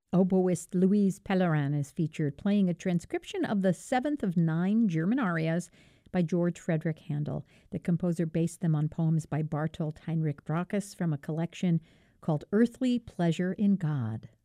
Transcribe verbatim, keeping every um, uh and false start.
Oboist Louise Pellerin is featured playing a transcription of the seventh of nine German arias by George Frederick Handel. The composer based them on poems by Bartolt Heinrich Brachus from a collection called Earthly Pleasure in God.